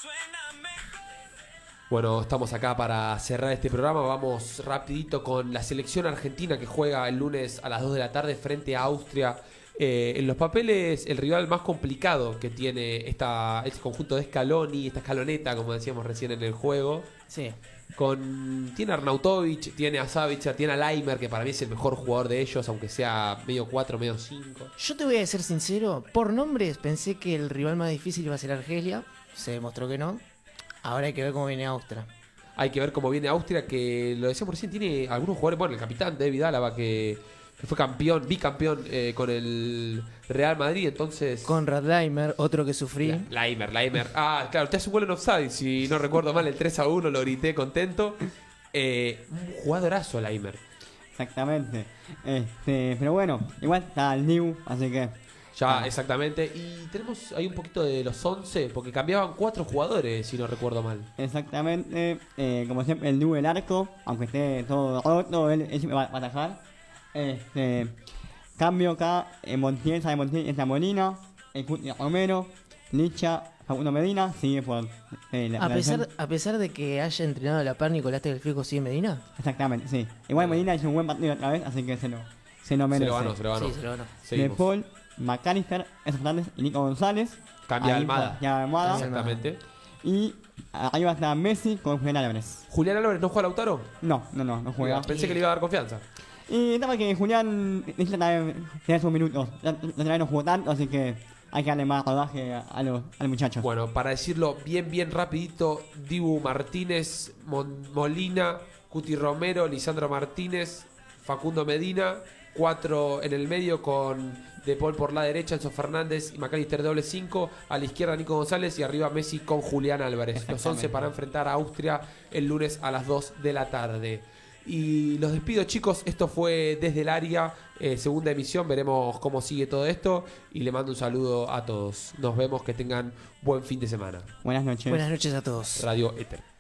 Bueno, estamos acá para cerrar este programa. Vamos rapidito con la selección argentina que juega el lunes a las 2 de la tarde frente a Austria. En los papeles, el rival más complicado que tiene este conjunto de Scaloni, esta escaloneta, como decíamos recién en el juego. Sí. Tiene a Arnautovic, tiene a Savitzer, tiene a Laimer, que para mí es el mejor jugador de ellos, aunque sea medio 4, medio 5. Yo te voy a ser sincero, por nombres pensé que el rival más difícil iba a ser Argelia. Se demostró que no. Ahora hay que ver cómo viene Austria. Hay que ver cómo viene Austria, que lo decíamos recién, tiene algunos jugadores. Bueno, el capitán David Álava, que fue bicampeón con el Real Madrid, entonces... Conrad Laimer, otro que sufrí. Laimer. Ah, claro, te hace un gol en offside, si no recuerdo mal, el 3-1, lo grité contento. Un jugadorazo Laimer. Exactamente. Pero bueno, igual está el New, así que... Ya, exactamente. Y tenemos ahí un poquito de los 11, porque cambiaban 4 jugadores, si no recuerdo mal. Exactamente. Como siempre, el New del arco, aunque esté todo roto, él siempre va a atajar. Cambio acá, Montiel, sale Montiel, es la Molina, el Cuti Romero, Licha, Facundo Medina, sigue por A pesar de que haya entrenado a la par Nicolás Tagliafico, ¿sigue Medina? Exactamente, sí. Igual Medina hizo un buen partido otra vez, así que se lo merece. Se lo ganó. Sí, se lo ganó. De Seguimos. Paul, McAllister, Esos Fernández y Nico González. Cambia Ahí Almada. ya Almada. Exactamente. Y arriba está Messi con Julián Álvarez. ¿Julián Álvarez no juega Lautaro? No juega. Pensé que le iba a dar confianza. Y estaba que Julián necesita también tener sus minutos. La otra vez no jugó tanto, así que hay que darle más rodaje a los muchachos. Bueno, para decirlo bien rapidito, Dibu Martínez, Molina, Cuti Romero, Lisandro Martínez, Facundo Medina, 4 en el medio con De Paul por la derecha, Enzo Fernández y McAllister doble 5, a la izquierda Nico González y arriba Messi con Julián Álvarez. Los 11 para enfrentar a Austria el lunes a las 2 de la tarde. Y los despido, chicos. Esto fue Desde el Área, segunda emisión. Veremos cómo sigue todo esto. Y le mando un saludo a todos. Nos vemos, que tengan buen fin de semana. Buenas noches. Buenas noches a todos. Radio Éter.